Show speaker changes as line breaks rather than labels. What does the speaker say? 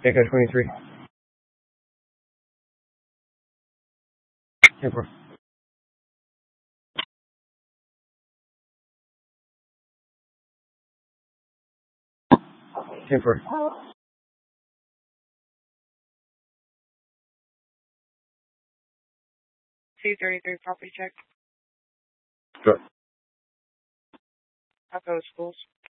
Echo 23. 10-4. Temper.
233 property check.
Sure.
Echo Schools.